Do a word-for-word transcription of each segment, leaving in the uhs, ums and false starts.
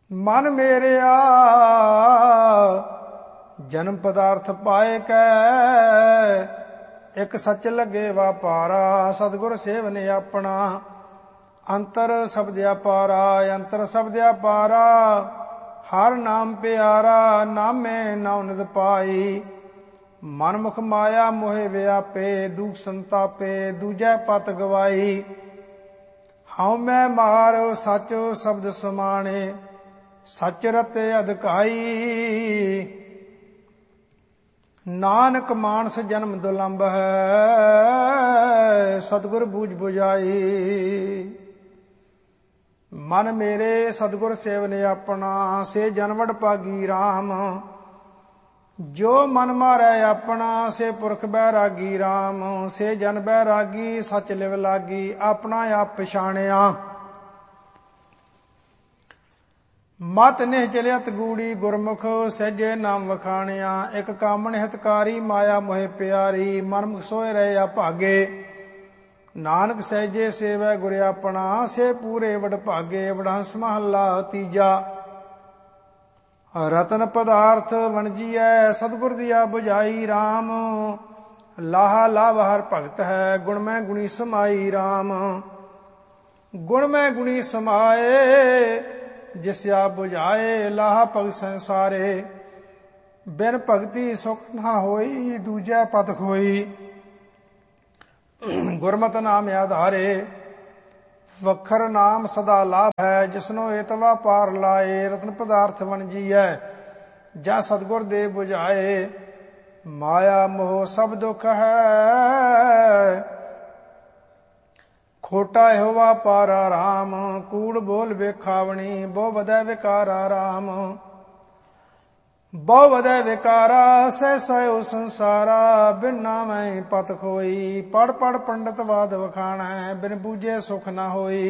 मन मेरिया जन्म पदार्थ पाए कै, एक सच लगे वापारा, सतगुर सेवने अपना। अंतर शब्द अपारा, अंतर शब्द अपारा, हर नाम प्यारा, नामे नाम नित पाई। मन मुख माया मोहे व्यापे, दुख संतापे, दूजै पत गवाई। हाउ मैं मार सच शब्द समाने, सच रते अधकाई। नानक मानस जन्म दुलंभ है, सतगुर बूझ बुझाई। मन मेरे सतगुर सेवने अपना, से जनवड़ पागी राम। जो मन मारै अपना, से पुरख बैरागी राम। से जन बैरागी, सच लिव लागी, अपना आप पछाणिया। मत निहचलियत गूढ़ी, गुरमुख सहजे नाम वखाणिया। एक कामन हितकारी, माया मोहे प्यारी, मनमुख सोए रहे अभागे। नानक सहजे सेवै गुर अपना, से पूरे वड भागे। वडहंस महला तीजा। रतन पदार्थ वणजीਐ, सतगुर दिया बुझाई राम। लाहा लाभ हर भगत है, गुण में गुणी समाई राम। गुण में गुणी समाए, जिस्या बुझाए, लाहा भगत संसारे। बिन भगति सुख ना होई, दूजै पत खोई। गुरमत नाम आधारे, वखर नाम सदा लाभ है। जिसनो एतवा पार लाए, रतन पदार्थ वणजीਐ, जा सतगुर दे बुझाए। माया मोह सब दुख है, खोटा होवा पारा राम। कूड़ बोल बेखावणी, बहु वधै विकारा राम। बहु वधै विकारा, सह सयो संसारा। बिन नामै पत खोई, पढ़ पढ़ पंडित वाद वखाणै। बिन बूझे सुख न होई।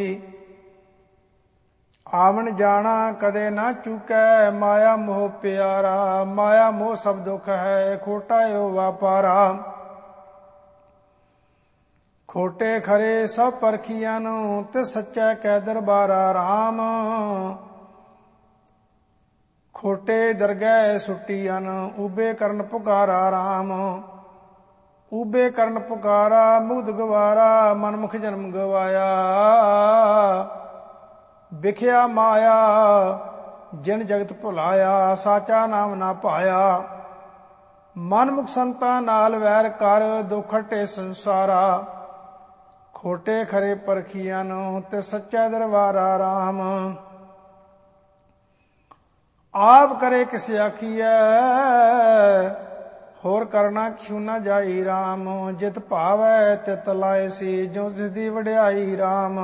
आवन जाना कदे न चूकै, माया मोह प्यारा। माया मोह सब दुख है, खोटा होवा पारा। खोटे खरे सब परखियन, तिस सच्चै कै दरबारा राम। खोटे दरगह सुटियन, ऊबे करन पुकारा राम। ऊबे करन पुकारा, मुग्ध गवारा, मनमुख जन्म गवाया। बिख्या माया, जिन जगत भुलाया, साचा नाम ना पाया। मनमुख संतां नाल वैर कर, दुख हटे संसारा। खोटे खरे परखियन, ते सच्चा दरबारा राम। आप करे किस आखियै, होर करना किछु न जाई राम। जित भावै तित लाए सी, जो तिसदी वड्याई राम।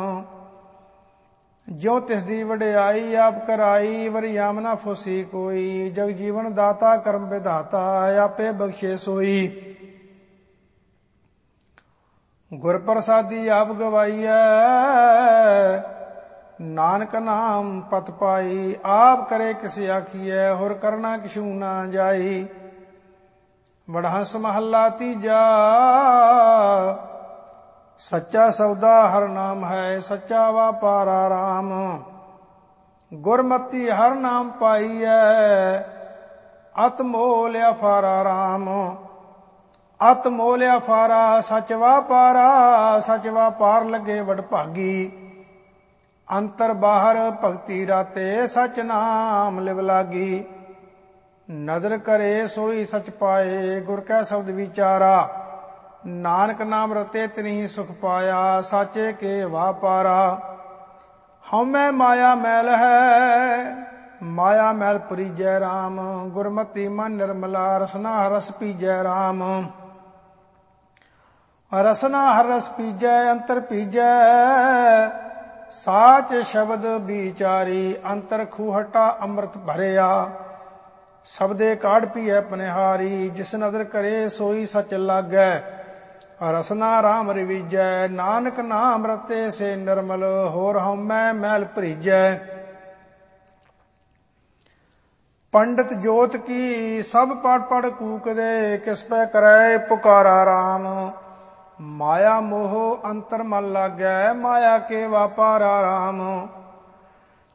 जो तिसदी वड्याई आप कराई, वरियाम न फुसी कोई। जग जीवन दाता करम विधाता, आपे बख्शे सोई। गुर प्रसादी आप गवाईਐ, नानक नाम पत पाई। आप करे किस आखियै, होर करना किछु ना जाई। वडहंस महला तीजा। सच्चा सौदा हर नाम है, सच्चा वापारा राम। गुरमति हर नाम पाईਐ, अत मोल अफारा राम। अत मोल अफारा, सच वापारा। सच वापार लगे वड भागी। अंतर बाहर भगति राते, सच नाम लिव लागी। नदर करे सोई सच पाए, गुर कै शब्द विचारा। नानक नाम रते तिन्हि सुख पाया, साचे के वापारा। हउमੈ माया मैल है, माया मैल परीजै राम। गुरमति मन निर्मला, रसना रस पीजै राम। रसना हर रस पीजै, अंतर पीजै, साच शब्द विचारी। अंतर खूहटा अमृत भरिया, शब्दे काढ़ पीए पनिहारी। जिस नदर करे सोई सच लागै, रसना राम रिविजै। नानक नाम रते से निर्मल, होर हउमੈ मैल भरीजै। पंडित जोत की सब पढ़ पढ़ कूक दे, किस पै करै पुकारा राम। माया मोह अंतर मन लागै, माया के वापारा राम।